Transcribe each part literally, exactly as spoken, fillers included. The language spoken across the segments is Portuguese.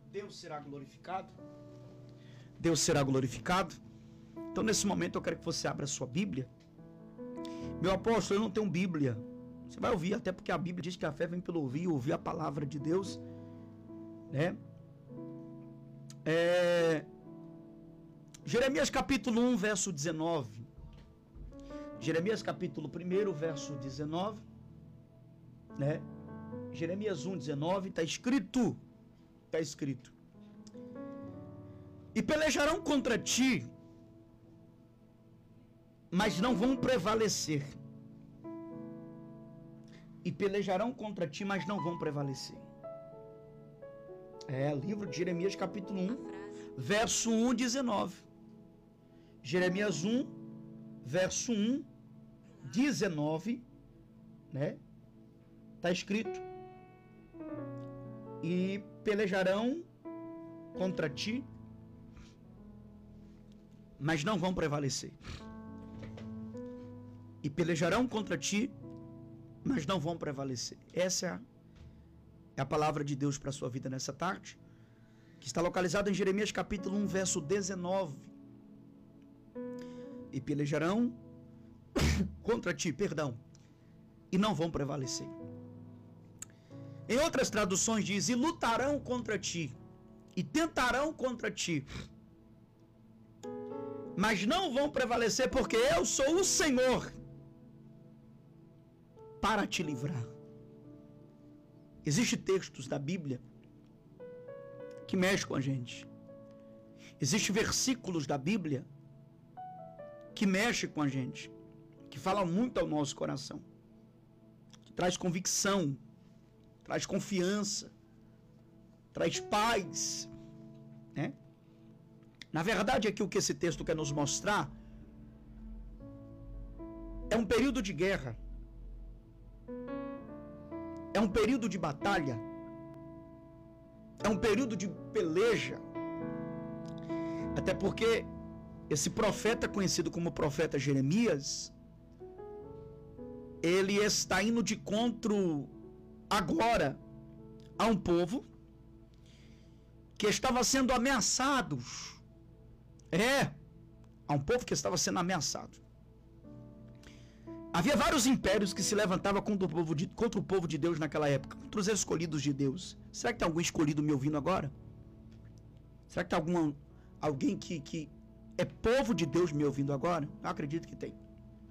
Deus será glorificado. Deus será glorificado. Então, nesse momento, eu quero que você abra a sua Bíblia. Meu apóstolo, eu não tenho Bíblia. Você vai ouvir, até porque a Bíblia diz que a fé vem pelo ouvir, ouvir a palavra de Deus, né? É... Jeremias capítulo um, verso dezenove. Jeremias capítulo um, verso dezenove, né? Jeremias um, dezenove, está escrito, está escrito: e pelejarão contra ti, mas não vão prevalecer. E pelejarão contra ti, mas não vão prevalecer. É, livro de Jeremias capítulo um, verso um, dezenove. Jeremias um, verso um, dezenove, né? Está escrito: e pelejarão contra ti, mas não vão prevalecer. E pelejarão contra ti, mas não vão prevalecer. Essa é a, é a palavra de Deus para a sua vida nessa tarde, que está localizada em Jeremias capítulo um, verso dezenove. E pelejarão contra ti, perdão, e não vão prevalecer. Em outras traduções diz: e lutarão contra ti, e tentarão contra ti, mas não vão prevalecer, porque eu sou o Senhor para te livrar. Existem textos da Bíblia que mexem com a gente. Existem versículos da Bíblia que mexem com a gente, que falam muito ao nosso coração, que traz convicção, traz confiança, traz paz, né? Na verdade, aqui o que esse texto quer nos mostrar é um período de guerra, é um período de batalha, é um período de peleja. Até porque esse profeta, conhecido como profeta Jeremias, ele está indo de encontro agora a um povo que estava sendo ameaçado. É, a um povo que estava sendo ameaçado. Havia vários impérios que se levantavam contra o povo de, contra o povo de Deus naquela época, contra os escolhidos de Deus. Será que tem algum escolhido me ouvindo agora? Será que tem alguma, alguém que, que é povo de Deus me ouvindo agora? Eu acredito que tem.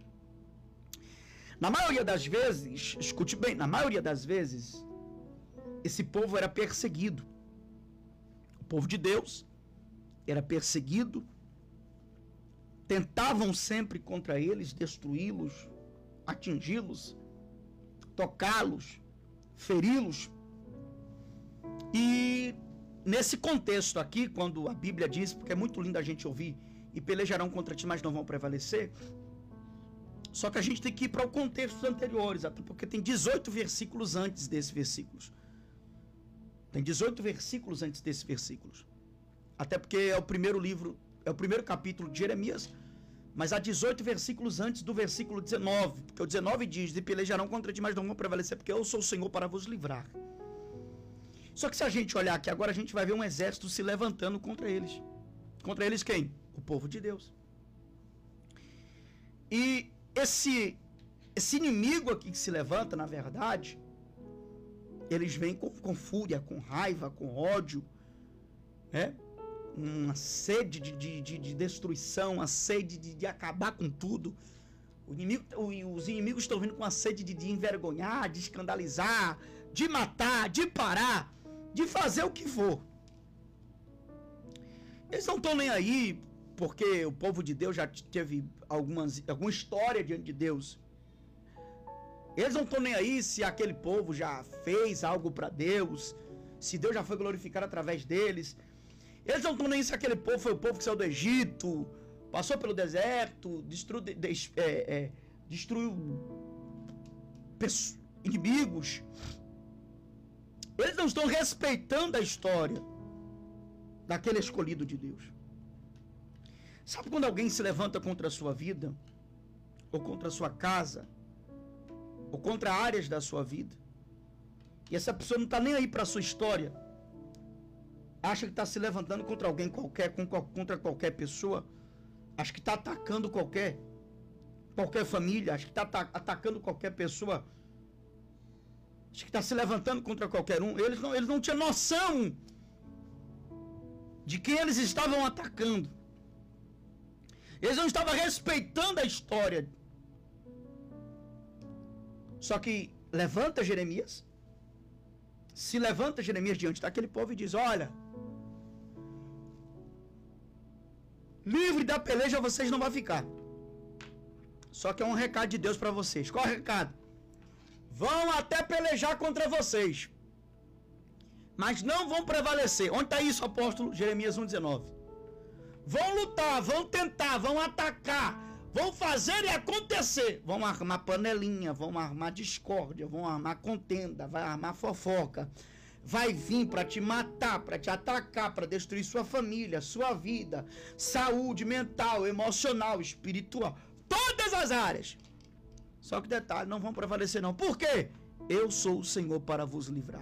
Na maioria das vezes, escute bem, na maioria das vezes, esse povo era perseguido. O povo de Deus era perseguido, tentavam sempre contra eles destruí-los, atingi-los, tocá-los, feri-los. E nesse contexto aqui, quando a Bíblia diz, porque é muito lindo a gente ouvir, e pelejarão contra ti, mas não vão prevalecer, só que a gente tem que ir para o contexto anteriores, até porque tem dezoito versículos antes desses versículos. Tem dezoito versículos antes desses versículos. Até porque é o primeiro livro, é o primeiro capítulo de Jeremias, mas há dezoito versículos antes do versículo dezenove, porque o dezenove diz: e pelejarão contra ti, mas não vão prevalecer, porque eu sou o Senhor para vos livrar. Só que se a gente olhar aqui agora, a gente vai ver um exército se levantando contra eles. Contra eles quem? O povo de Deus. E esse, esse inimigo aqui que se levanta, na verdade, eles vêm com, com fúria, com raiva, com ódio, né? Uma sede de, de, de, de destruição, uma sede de, de acabar com tudo. O inimigo, os inimigos estão vindo com uma sede de, de envergonhar, de escandalizar, de matar, de parar, de fazer o que for. Eles não estão nem aí, porque o povo de Deus já teve algumas, alguma história diante de Deus. Eles não estão nem aí se aquele povo já fez algo para Deus, se Deus já foi glorificado através deles. Eles não estão nem aí se aquele povo foi o povo que saiu do Egito, passou pelo deserto, destruiu, de, de, é, é, destruiu pessoas, inimigos. Eles não estão respeitando a história daquele escolhido de Deus. Sabe quando alguém se levanta contra a sua vida, ou contra a sua casa, ou contra áreas da sua vida, e essa pessoa não está nem aí para a sua história, acha que está se levantando contra alguém qualquer, contra qualquer pessoa, acha que está atacando qualquer, qualquer família, acha que está atacando qualquer pessoa, acha que está se levantando contra qualquer um. Eles não, eles não tinham noção de quem eles estavam atacando. Eles não estavam respeitando a história. Só que levanta Jeremias, se levanta Jeremias diante daquele povo e diz: olha, livre da peleja vocês não vão ficar. Só que é um recado de Deus para vocês. Qual é o recado? Vão até pelejar contra vocês, mas não vão prevalecer. Onde está isso, apóstolo? Jeremias um, dezenove. Vão lutar, vão tentar, vão atacar, vão fazer e acontecer. Vão armar panelinha, vão armar discórdia, vão armar contenda, vai armar fofoca. Vai vir para te matar, para te atacar, para destruir sua família, sua vida, saúde mental, emocional, espiritual, todas as áreas. Só que detalhe, não vão prevalecer não. Por quê? Eu sou o Senhor para vos livrar.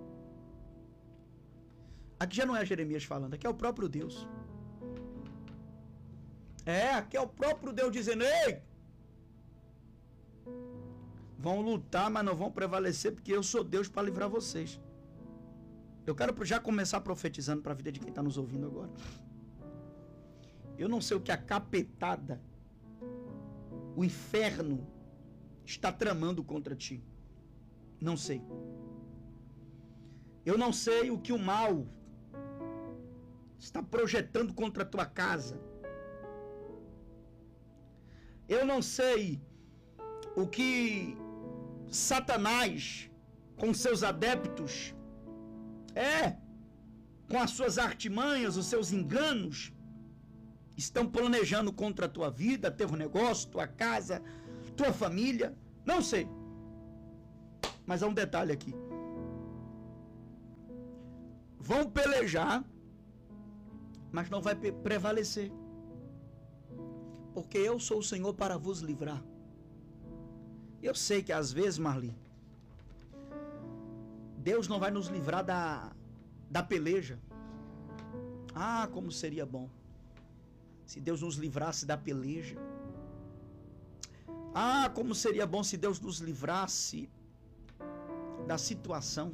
Aqui já não é Jeremias falando, aqui é o próprio Deus. É, aqui é o próprio Deus dizendo: ei, vão lutar, mas não vão prevalecer, porque eu sou Deus para livrar vocês. Eu quero já começar profetizando para a vida de quem está nos ouvindo agora. Eu não sei o que a capetada, o inferno, está tramando contra ti. Não sei. Eu não sei o que o mal está projetando contra a tua casa. Eu não sei o que Satanás, com seus adeptos, é, com as suas artimanhas, os seus enganos, estão planejando contra a tua vida, teu negócio, tua casa, tua família. Não sei. Mas há um detalhe aqui. Vão pelejar, mas não vai prevalecer. Porque eu sou o Senhor para vos livrar. Eu sei que às vezes, Marli, Deus não vai nos livrar da, da peleja. Ah, como seria bom se Deus nos livrasse da peleja. Ah, como seria bom se Deus nos livrasse da situação.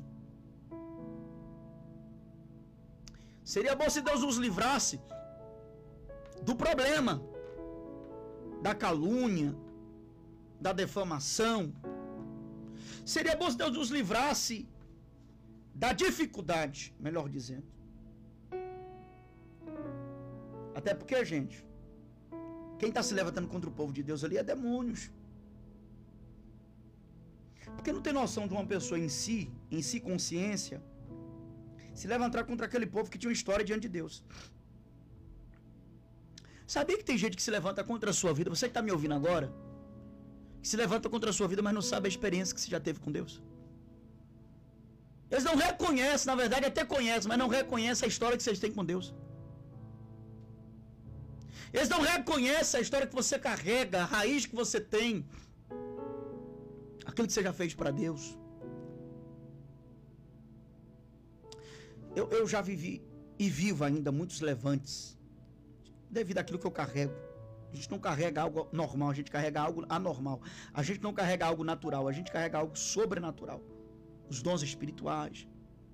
Seria bom se Deus nos livrasse do problema, da calúnia, da defamação. Seria bom se Deus nos livrasse da dificuldade, melhor dizendo. Até porque, gente, quem está se levantando contra o povo de Deus ali é demônios. Porque não tem noção de uma pessoa em si, em si consciência, se levantar contra aquele povo que tinha uma história diante de Deus. Sabia que tem gente que se levanta contra a sua vida, você que está me ouvindo agora, que se levanta contra a sua vida, mas não sabe a experiência que você já teve com Deus. Eles não reconhecem, na verdade até conhecem, mas não reconhecem a história que vocês têm com Deus. Eles não reconhecem a história que você carrega, a raiz que você tem, aquilo que você já fez para Deus. Eu, eu já vivi e vivo ainda muitos levantes devido àquilo que eu carrego. A gente não carrega algo normal, a gente carrega algo anormal. A gente não carrega algo natural, a gente carrega algo sobrenatural. Os dons espirituais,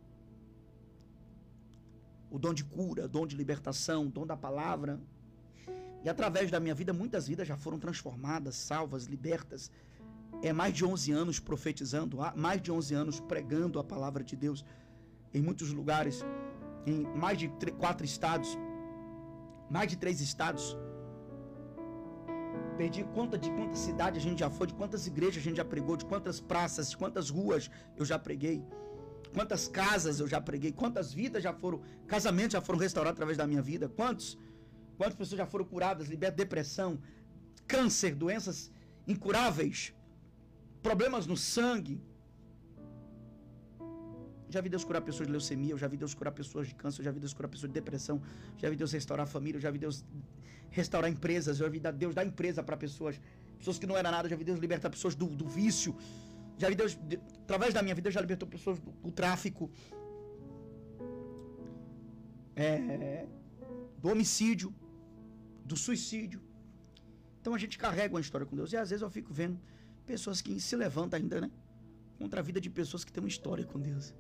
o dom de cura, o dom de libertação, o dom da palavra. E através da minha vida, muitas vidas já foram transformadas, salvas, libertas. É mais de onze anos profetizando, mais de onze anos pregando a palavra de Deus em muitos lugares, em mais de quatro estados, mais de três estados. Perdi conta de quantas cidades a gente já foi, de quantas igrejas a gente já pregou, de quantas praças, de quantas ruas eu já preguei, quantas casas eu já preguei, quantas vidas já foram, casamentos já foram restaurados através da minha vida, quantos, quantas pessoas já foram curadas, libertas de depressão, câncer, doenças incuráveis, problemas no sangue. Já vi Deus curar pessoas de leucemia, eu já vi Deus curar pessoas de câncer, eu já vi Deus curar pessoas de depressão, já vi Deus restaurar a família, eu já vi Deus restaurar empresas, eu já vi Deus dar empresa para pessoas, pessoas que não eram nada, eu já vi Deus libertar pessoas do, do vício, já vi Deus, de, através da minha vida, já libertou pessoas do, do tráfico. é, do homicídio, do suicídio. Então a gente carrega uma história com Deus. E às vezes eu fico vendo pessoas que se levantam ainda, né? Contra a vida de pessoas que têm uma história com Deus.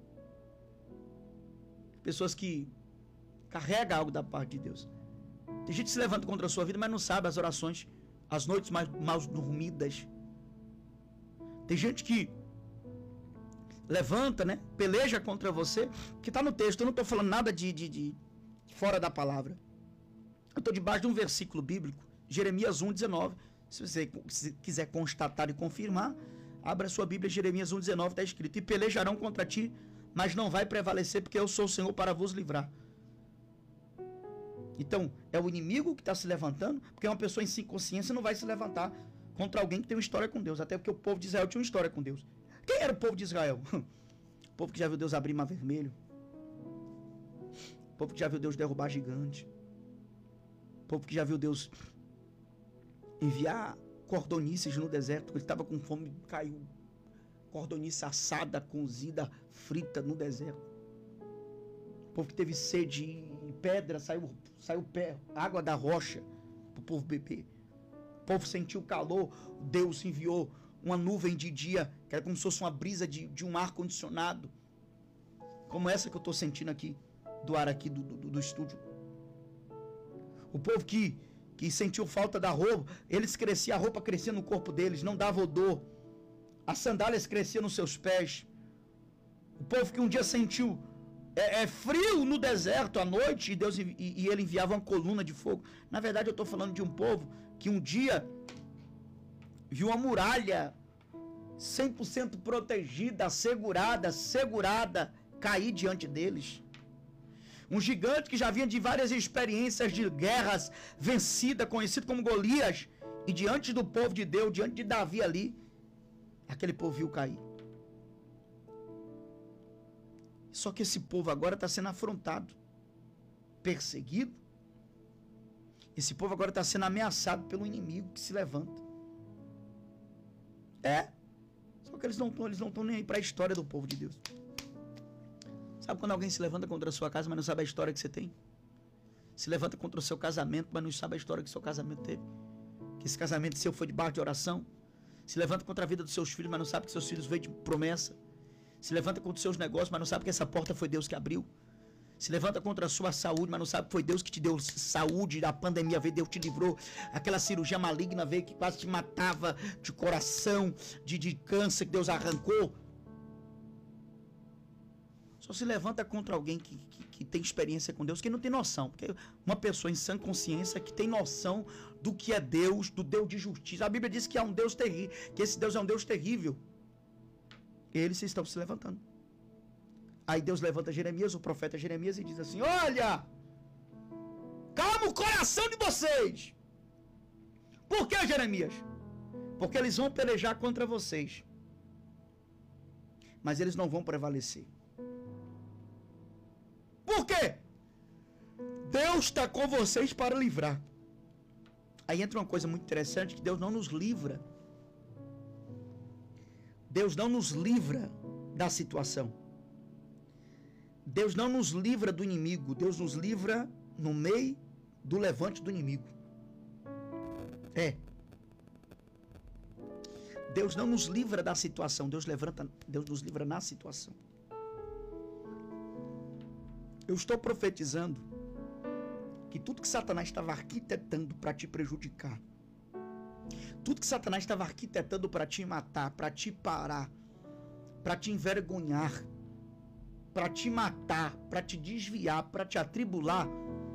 Pessoas que carregam algo da parte de Deus. Tem gente que se levanta contra a sua vida, mas não sabe as orações, as noites mais mal dormidas. Tem gente que levanta, né? Peleja contra você, que está no texto. Eu não estou falando nada de, de, de fora da palavra. Eu estou debaixo de um versículo bíblico, Jeremias um, dezenove. Se você quiser constatar e confirmar, abra sua Bíblia, Jeremias um, dezenove, está escrito: e pelejarão contra ti, mas não vai prevalecer, porque eu sou o Senhor para vos livrar. Então, é o inimigo que está se levantando, porque uma pessoa em sem consciência não vai se levantar contra alguém que tem uma história com Deus. Até porque o povo de Israel tinha uma história com Deus. Quem era o povo de Israel? O povo que já viu Deus abrir mar vermelho. O povo que já viu Deus derrubar gigante. O povo que já viu Deus enviar cordonices no deserto. Ele estava com fome, caiu cordonice assada, cozida, frita no deserto. O povo que teve sede e pedra, saiu, saiu pé, água da rocha para o povo beber. O povo sentiu calor, Deus enviou uma nuvem de dia, que era como se fosse uma brisa de, de um ar-condicionado, como essa que eu estou sentindo aqui, do ar aqui do, do, do estúdio. O povo que, que sentiu falta da roupa, eles cresciam, a roupa crescia no corpo deles, não dava odor, as sandálias cresciam nos seus pés. O povo que um dia sentiu é, é frio no deserto à noite, e Deus e, e ele enviava uma coluna de fogo. Na verdade, eu estou falando de um povo que um dia viu uma muralha cem por cento protegida, assegurada, segurada, cair diante deles. Um gigante que já vinha de várias experiências de guerras vencida, conhecido como Golias, e diante do povo de Deus, diante de Davi ali, aquele povo viu cair. Só que esse povo agora está sendo afrontado, perseguido. Esse povo agora está sendo ameaçado pelo inimigo que se levanta. É. Só que eles não estão eles não estão nem aí para a história do povo de Deus. Sabe quando alguém se levanta contra a sua casa, mas não sabe a história que você tem? Se levanta contra o seu casamento, mas não sabe a história que o seu casamento teve. Que esse casamento seu foi debaixo de oração. Se levanta contra a vida dos seus filhos, mas não sabe que seus filhos veio de promessa. Se levanta contra os seus negócios, mas não sabe que essa porta foi Deus que abriu. Se levanta contra a sua saúde, mas não sabe que foi Deus que te deu saúde, a pandemia veio, Deus te livrou. Aquela cirurgia maligna veio que quase te matava de coração, de, de câncer que Deus arrancou. Só se levanta contra alguém que, que, que tem experiência com Deus, que não tem noção. Porque uma pessoa em sã consciência que tem noção do que é Deus, do Deus de justiça. A Bíblia diz que há um Deus terrível, que esse Deus é um Deus terrível. E eles estão se levantando. Aí Deus levanta Jeremias, o profeta Jeremias, e diz assim: olha, calma o coração de vocês. Por que, Jeremias? Porque eles vão pelejar contra vocês, mas eles não vão prevalecer. Por quê? Deus está com vocês para livrar. Aí entra uma coisa muito interessante, que Deus não nos livra. Deus não nos livra da situação. Deus não nos livra do inimigo. Deus nos livra no meio do levante do inimigo. É. Deus não nos livra da situação. Deus, levanta, Deus nos livra na situação. Eu estou profetizando que tudo que Satanás estava arquitetando para te prejudicar, tudo que Satanás estava arquitetando para te matar, para te parar, para te envergonhar, para te matar, para te desviar, para te atribular,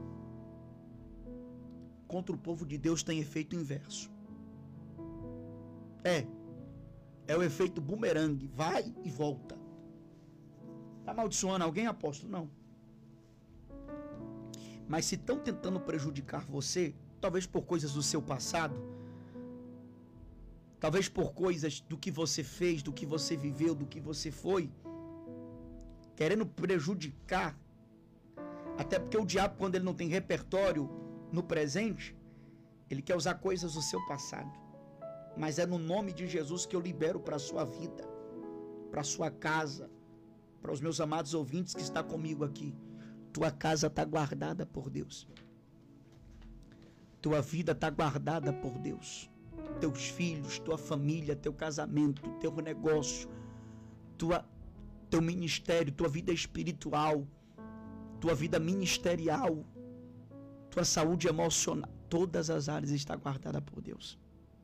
contra o povo de Deus tem efeito inverso. É. É o efeito bumerangue. Vai e volta. Está amaldiçoando alguém, apóstolo? Não. Mas se estão tentando prejudicar você, talvez por coisas do seu passado, talvez por coisas do que você fez, do que você viveu, do que você foi, querendo prejudicar, até porque o diabo, quando ele não tem repertório no presente, ele quer usar coisas do seu passado. Mas é no nome de Jesus que eu libero para a sua vida, para a sua casa, para os meus amados ouvintes que estão comigo aqui. tua casa está guardada por Deus. Tua vida está guardada por Deus. Teus filhos, tua família, teu casamento, teu negócio, tua, teu ministério, tua vida espiritual, tua vida ministerial, tua saúde emocional, todas as áreas estão guardadas por Deus.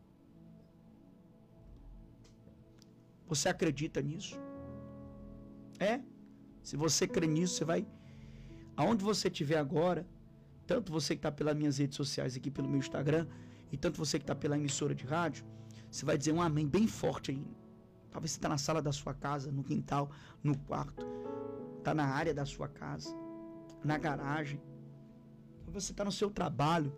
Você acredita nisso? É? Se você crê nisso, você vai... Aonde você estiver agora, tanto você que está pelas minhas redes sociais aqui, pelo meu Instagram, e tanto você que está pela emissora de rádio, você vai dizer um amém bem forte aí. Talvez você está na sala da sua casa, no quintal, no quarto, está na área da sua casa, na garagem. Talvez você está no seu trabalho.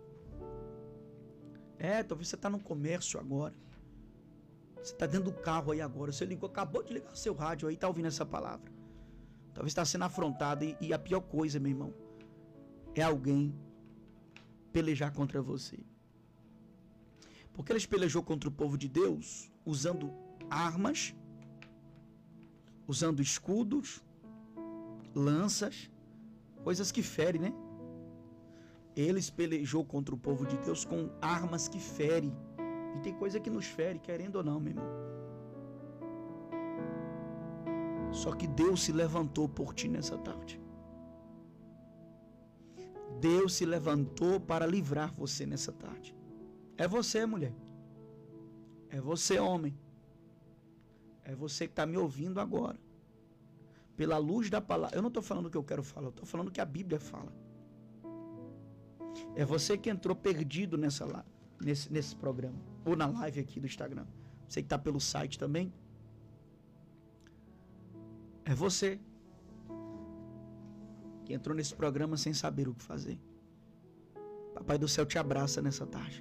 É, talvez você está no comércio agora. Você está dentro do carro aí agora. Você ligou, acabou de ligar seu rádio aí, está ouvindo essa palavra. Talvez está sendo afrontado e, e a pior coisa, meu irmão, é alguém pelejar contra você. Porque eles pelejou contra o povo de Deus usando armas, usando escudos, lanças, coisas que ferem, né? Eles pelejou contra o povo de Deus com armas que ferem. E tem coisa que nos fere, querendo ou não, meu irmão. Só que Deus se levantou por ti nessa tarde. Deus se levantou para livrar você nessa tarde. É você, mulher. É você, homem. É você que está me ouvindo agora. Pela luz da palavra. Eu não estou falando o que eu quero falar, eu estou falando o que a Bíblia fala. É você que entrou perdido nessa, nesse, nesse programa. Ou na live aqui do Instagram. Você que está pelo site também. É você que entrou nesse programa sem saber o que fazer. Papai do céu te abraça nessa tarde.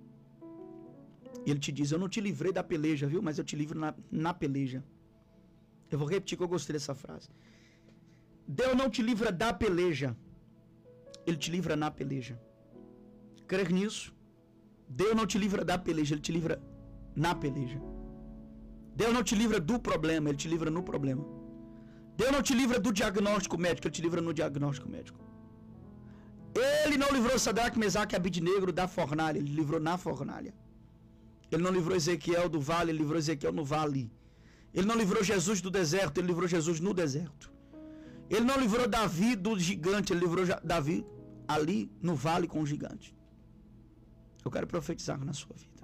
E Ele te diz, eu não te livrei da peleja, viu? Mas eu te livro na, na peleja. Eu vou repetir que eu gostei dessa frase. Deus não te livra da peleja. Ele te livra na peleja. Crer nisso? Deus não te livra da peleja, Ele te livra na peleja. Deus não te livra do problema, Ele te livra no problema. Deus não te livra do diagnóstico médico, Ele te livra no diagnóstico médico. Ele não livrou Sadraque, Mesaque e Abidnego da fornalha, Ele livrou na fornalha. Ele não livrou Ezequiel do vale, Ele livrou Ezequiel no vale. Ele não livrou Jesus do deserto, Ele livrou Jesus no deserto. Ele não livrou Davi do gigante, Ele livrou Davi ali no vale com o gigante. Eu quero profetizar na sua vida.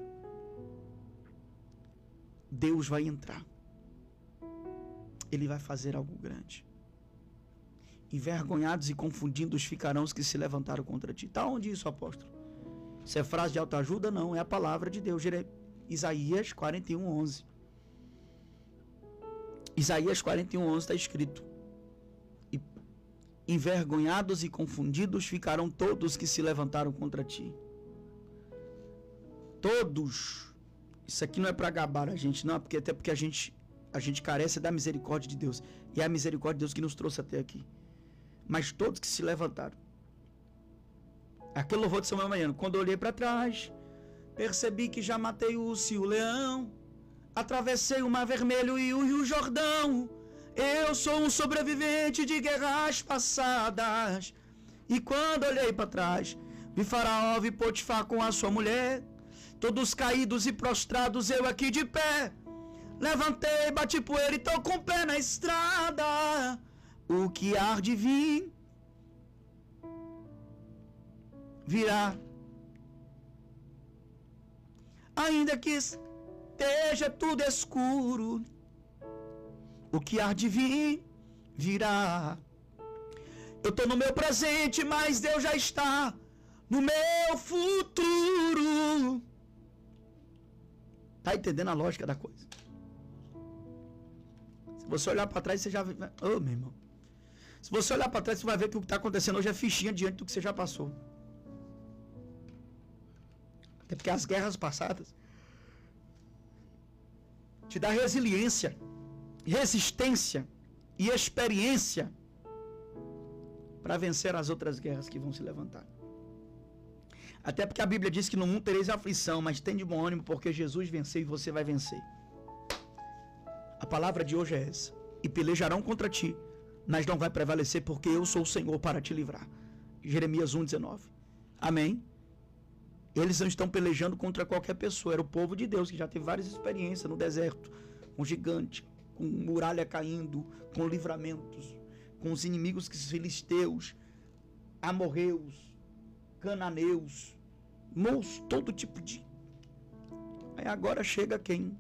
Deus vai entrar. Ele vai fazer algo grande. Envergonhados e confundidos ficarão os que se levantaram contra ti. Está onde isso, apóstolo? Isso é frase de autoajuda? Não, é a palavra de Deus. Isaías quarenta e um, onze. Isaías quarenta e um, onze está escrito. E envergonhados e confundidos ficarão todos que se levantaram contra ti. Todos. Isso aqui não é para gabar a gente, não, porque até porque a gente, a gente carece da misericórdia de Deus. E é a misericórdia de Deus que nos trouxe até aqui. Mas todos que se levantaram. Aquele louvor de Samuel Baiano. Quando eu olhei para trás, percebi que já matei o urso e o leão. Atravessei o Mar Vermelho e o Rio Jordão. Eu sou um sobrevivente de guerras passadas. E quando olhei para trás, vi Faraó, vi Potifar com a sua mulher. Todos caídos e prostrados, eu aqui de pé. Levantei, bati poeira e tô com o pé na estrada. O que há de vir virá. Ainda que esteja tudo escuro, o que há de vir virá. Eu tô no meu presente, mas Deus já está no meu futuro. Tá entendendo a lógica da coisa? Se você olhar para trás, você já... Ô, oh, meu irmão. Se você olhar para trás, você vai ver que o que está acontecendo hoje é fichinha diante do que você já passou. Até porque as guerras passadas te dá resiliência, resistência e experiência para vencer as outras guerras que vão se levantar. Até porque a Bíblia diz que no mundo tereis aflição, mas tem de bom ânimo, porque Jesus venceu e você vai vencer. A palavra de hoje é essa. E pelejarão contra ti mas não vai prevalecer, porque eu sou o Senhor para te livrar. Jeremias um, dezenove. Amém? Eles não estão pelejando contra qualquer pessoa. Era o povo de Deus que já teve várias experiências no deserto, com gigante, com muralha caindo, com livramentos, com os inimigos que filisteus, amorreus, cananeus, moços, todo tipo de... Aí agora chega quem?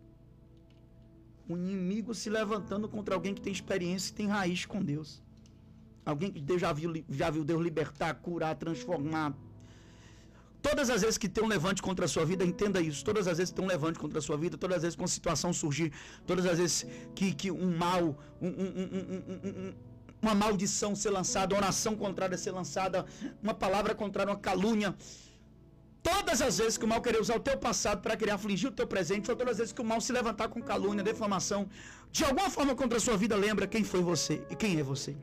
Um inimigo se levantando contra alguém que tem experiência e tem raiz com Deus. Alguém que Deus já viu, já viu Deus libertar, curar, transformar. Todas as vezes que tem um levante contra a sua vida, entenda isso. Todas as vezes que tem um levante contra a sua vida, todas as vezes que uma situação surgir, todas as vezes que, que um mal, um, um, um, um, uma maldição ser lançada, uma oração contrária ser lançada, uma palavra contrária, uma calúnia. Todas as vezes que o mal querer usar o teu passado para querer afligir o teu presente, ou todas as vezes que o mal se levantar com calúnia, defamação, de alguma forma contra a sua vida, lembra quem foi você e quem é você.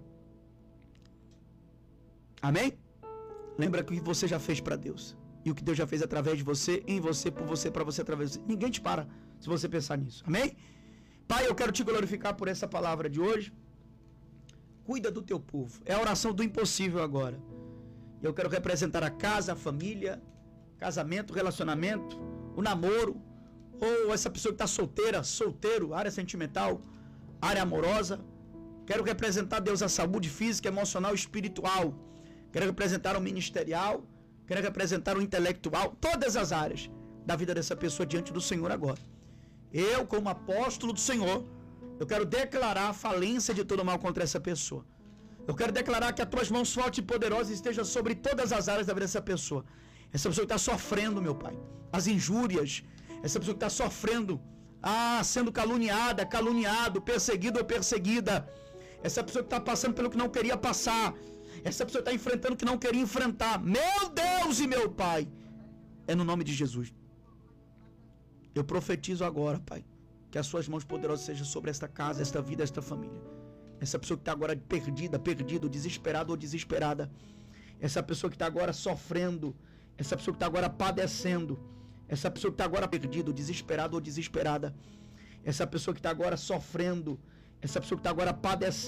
Amém? Lembra o que você já fez para Deus. E o que Deus já fez através de você, em você, por você, para você, através de você. Ninguém te para se você pensar nisso. Amém? Pai, eu quero te glorificar por essa palavra de hoje. Cuida do teu povo. É a oração do impossível agora. Eu quero representar a casa, a família, casamento, relacionamento, o namoro, ou essa pessoa que está solteira, solteiro, área sentimental, área amorosa. Quero representar, Deus, a saúde física, emocional e espiritual. Quero representar o ministerial, quero representar o intelectual, todas as áreas da vida dessa pessoa diante do Senhor agora. Eu, como apóstolo do Senhor, eu quero declarar a falência de todo mal contra essa pessoa. Eu quero declarar que as tuas mãos fortes e poderosas estejam sobre todas as áreas da vida dessa pessoa. Essa pessoa que está sofrendo, meu Pai, as injúrias, essa pessoa que está sofrendo, ah, sendo caluniada, caluniado, perseguido ou perseguida, essa pessoa que está passando pelo que não queria passar, essa pessoa está enfrentando o que não queria enfrentar. Meu Deus e meu Pai, é no nome de Jesus. Eu profetizo agora, Pai, que as suas mãos poderosas sejam sobre esta casa, esta vida, esta família. Essa pessoa que está agora perdida, perdido, desesperado ou desesperada. Essa pessoa que está agora sofrendo. Essa pessoa que está agora padecendo. Essa pessoa que está agora perdido, desesperado ou desesperada. Essa pessoa que está agora sofrendo. Essa pessoa que está agora padecendo.